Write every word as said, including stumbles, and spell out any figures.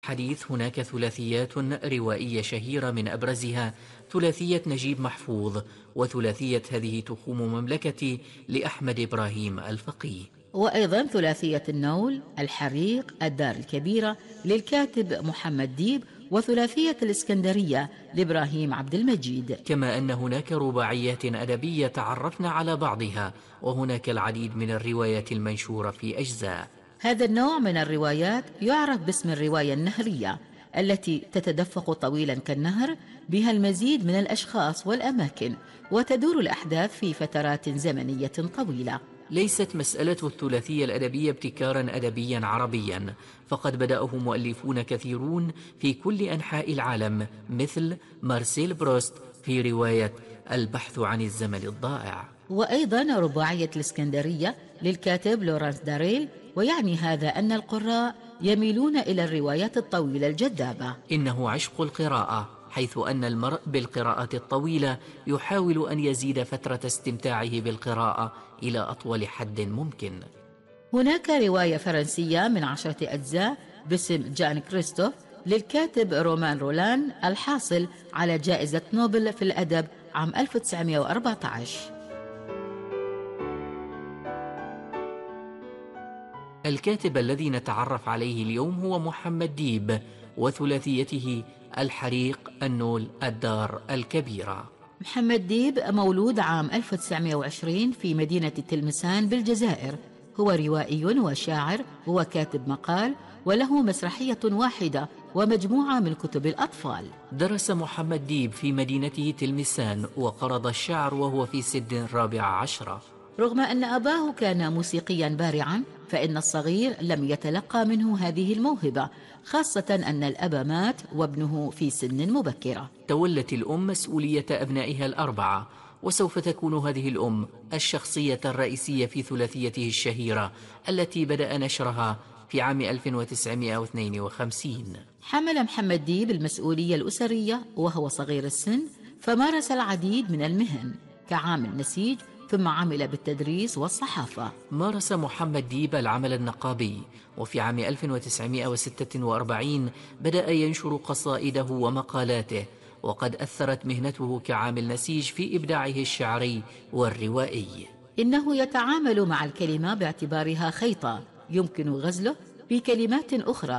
الحديث هناك ثلاثيات روائية شهيرة، من أبرزها ثلاثية نجيب محفوظ، وثلاثية هذه تخوم مملكتي لأحمد إبراهيم الفقيه. وأيضا ثلاثية النول، الحريق، الدار الكبيرة للكاتب محمد ديب، وثلاثية الإسكندرية لإبراهيم عبد المجيد. كما أن هناك رباعيات أدبية تعرفنا على بعضها، وهناك العديد من الروايات المنشورة في أجزاء. هذا النوع من الروايات يعرف باسم الرواية النهرية، التي تتدفق طويلا كالنهر، بها المزيد من الأشخاص والأماكن، وتدور الأحداث في فترات زمنية طويلة. ليست مسألة الثلاثية الأدبية ابتكارا أدبيا عربيا، فقد بدأه مؤلفون كثيرون في كل أنحاء العالم، مثل مارسيل بروست في رواية البحث عن الزمن الضائع. وأيضا رباعية الإسكندرية للكاتب لورانس داريل، ويعني هذا أن القراء يميلون إلى الروايات الطويلة الجذابة. إنه عشق القراءة، حيث أن المرء بالقراءة الطويلة يحاول أن يزيد فترة استمتاعه بالقراءة إلى أطول حد ممكن. هناك رواية فرنسية من عشرة أجزاء باسم جان كريستوف للكاتب رومان رولان، الحاصل على جائزة نوبل في الأدب عام ألف وتسعمائة وأربعة عشر. الكاتب الذي نتعرف عليه اليوم هو محمد ديب، وثلاثيته الحريق، النول، الدار الكبيرة. محمد ديب مولود عام ألف وتسعمائة وعشرين في مدينة تلمسان بالجزائر، هو روائي وشاعر وكاتب مقال، وله مسرحية واحدة ومجموعة من كتب الأطفال. درس محمد ديب في مدينته تلمسان، وقرض الشعر وهو في سن الرابعة عشرة. رغم أن أباه كان موسيقيا بارعا، فإن الصغير لم يتلقى منه هذه الموهبة، خاصة أن الأب مات وابنه في سن مبكرة. تولت الأم مسؤولية أبنائها الأربعة، وسوف تكون هذه الأم الشخصية الرئيسية في ثلاثيته الشهيرة التي بدأ نشرها في عام ألف وتسعمائة واثنين وخمسين. حمل محمد ديب المسؤولية الأسرية وهو صغير السن، فمارس العديد من المهن كعامل نسيج، ثم عمل بالتدريس والصحافة. مارس محمد ديب العمل النقابي، وفي عام ألف وتسعمائة وستة وأربعين بدأ ينشر قصائده ومقالاته، وقد أثرت مهنته كعامل نسيج في إبداعه الشعري والروائي. إنه يتعامل مع الكلمة باعتبارها خيطة يمكن غزله بكلمات أخرى،